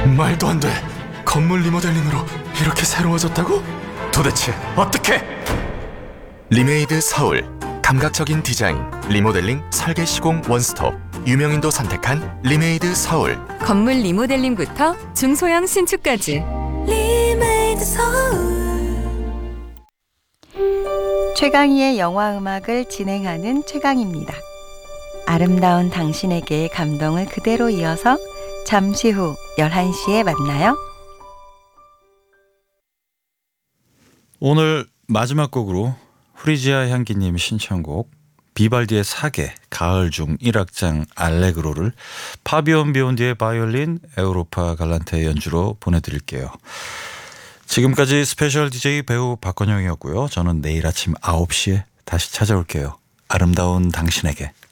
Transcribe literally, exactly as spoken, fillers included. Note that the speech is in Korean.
말도 안 돼. 건물 리모델링으로 이렇게 새로워졌다고? 도대체 어떻게? 리메이드 서울. 감각적인 디자인, 리모델링, 설계 시공 원스톱. 유명인도 선택한 리메이드 서울. 건물 리모델링부터 중소형 신축까지. 리메이드 서울. 최강희의 영화음악을 진행하는 최강입니다. 아름다운 당신에게의 감동을 그대로 이어서 잠시 후 열한 시에 만나요. 오늘 마지막 곡으로 후리지아 향기님 신청곡 비발디의 사계 가을 중 일 악장 알레그로를 파비온 비온디의 바이올린 에우로파 갈란테 연주로 보내드릴게요. 지금까지 스페셜 디제이 배우 박건영이었고요. 저는 내일 아침 아홉 시에 다시 찾아올게요. 아름다운 당신에게.